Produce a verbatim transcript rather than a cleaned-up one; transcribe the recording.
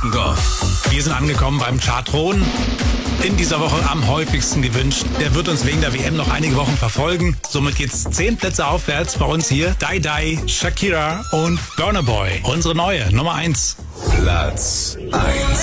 Westendorf. Wir sind angekommen beim Chartron. In dieser Woche am häufigsten gewünscht. Der wird uns wegen der W M noch einige Wochen verfolgen. Somit geht's zehn Plätze aufwärts bei uns hier. Die Die, Shakira und Burna Boy. Unsere neue Nummer eins. Platz eins.